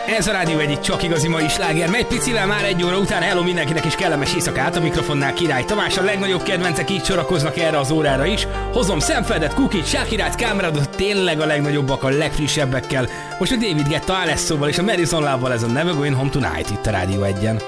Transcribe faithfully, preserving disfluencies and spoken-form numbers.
Ez a Rádió egyik csak igazi mai sláger, megy picivel már egy óra után. Hello mindenkinek is kellemes éjszakát, a mikrofonnál Király Tamás. A legnagyobb kedvencek így sorakoznak erre az órára is. Hozom Szemfeldet, Kukit, Shakirát, Cameronot, tényleg a legnagyobbak, a legfrissebbekkel. Most a David Guetta, Alessóval és a Madison Love-val ez a Never Going Home Tonight itt a Rádió egyen.